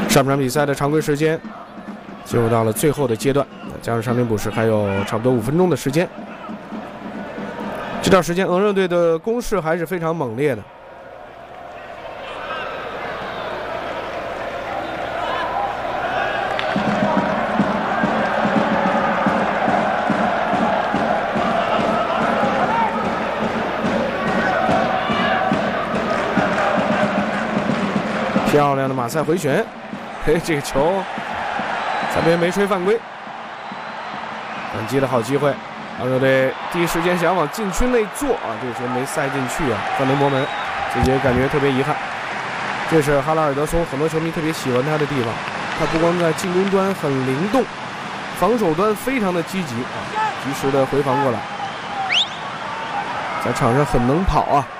上半场比赛的常规时间进入到了最后的阶段，加上伤停补时还有差不多5分钟的时间。这段时间，俄热队的攻势还是非常猛烈的。漂亮的马赛回旋，嘿，这个球这边没吹犯规，反击的好机会。俄热队第一时间想往禁区内做啊，这个球没塞进去啊，范德摩门，这节感觉特别遗憾。这是哈拉尔德松，很多球迷特别喜欢他的地方，他不光在进攻端很灵动，防守端非常的积极啊，及时的回防过来，在场上很能跑啊。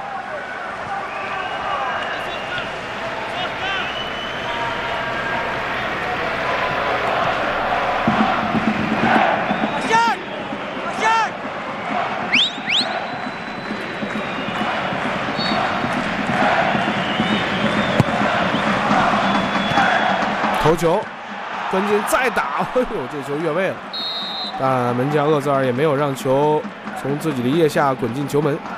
头球，关键再打，哎呦，这球越位了，但门将厄泽尔也没有让球从自己的腋下滚进球门。